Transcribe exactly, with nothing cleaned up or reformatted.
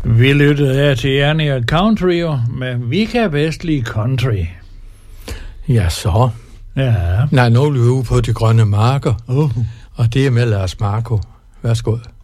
Vi lyttede her til Ernie Country med Vi kan bedst lide country. Ja, så. Ja. Nej, nu er vi ude på de grønne marker. Uh. Og det er med Lars Marco. Værsgo.